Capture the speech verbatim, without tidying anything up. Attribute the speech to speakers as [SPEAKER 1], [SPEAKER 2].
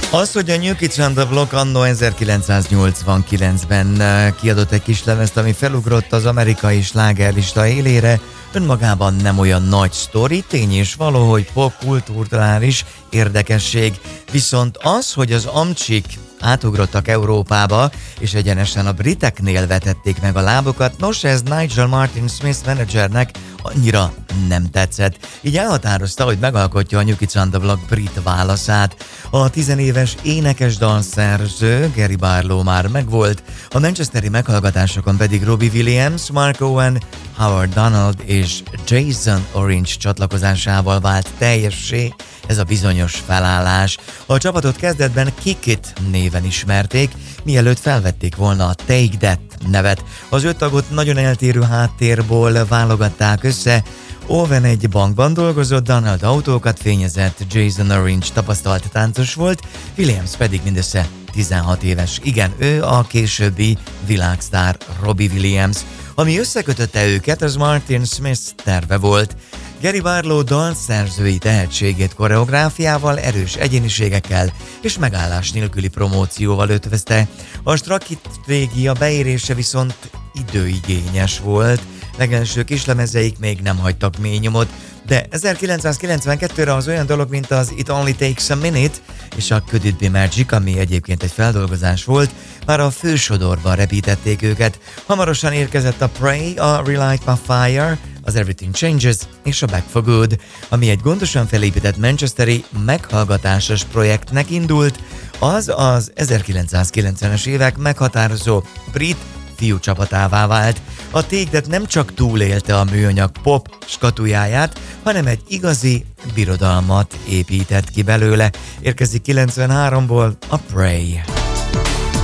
[SPEAKER 1] Az, hogy a New Kids on the Block annó ezerkilencszáznyolcvankilencben kiadott egy kis lemezt, ami felugrott az amerikai slágerlista élére, önmagában nem olyan nagy sztori, tény és való, hogy popkulturális érdekesség. Viszont az, hogy az amcsik átugrottak Európába, és egyenesen a briteknél vetették meg a lábukat, nos, ez Nigel Martin Smith menedzsernek annyira nem tetszett. Így elhatározta, hogy megalkotja a New Kids on the Block brit válaszát. A tizenéves énekes dalszerző Gary Barlow már megvolt, a manchesteri meghallgatásokon pedig Robbie Williams, Mark Owen, Howard Donald és Jason Orange csatlakozásával vált teljessé ez a bizonyos felállás. A csapatot kezdetben Kick It néven ismerték, mielőtt felvették volna a Take That nevet. Az öt tagot nagyon eltérő háttérból válogatták össze. Owen egy bankban dolgozott, Donald autókat fényezett, Jason Orange tapasztalt táncos volt, Williams pedig mindössze tizenhat éves. Igen, ő a későbbi világsztár Robbie Williams. Ami összekötötte őket, az Martin Smith terve volt. Gary Barlow dalszerzői tehetségét koreográfiával, erős egyéniségekkel és megállás nélküli promócióval ötvözte. A stratégia beérése viszont időigényes volt, legelső kislemezeik még nem hagytak mély nyomot, de ezerkilencszázkilencvenkettőre az olyan dolog, mint az It Only Takes a Minute és a Could It Be Magic, ami egyébként egy feldolgozás volt, már a fősodorban repítették őket. Hamarosan érkezett a Pray, a Relight My Fire, az Everything Changes és a Back for Good, ami egy gondosan felépített manchesteri meghallgatásos projektnek indult, az az ezerkilencszázkilencvenes évek meghatározó brit fiú csapatává vált. A Take That nem csak túlélte a műanyag pop skatujáját, hanem egy igazi birodalmat épített ki belőle. Érkezik kilencvenháromból a Pray.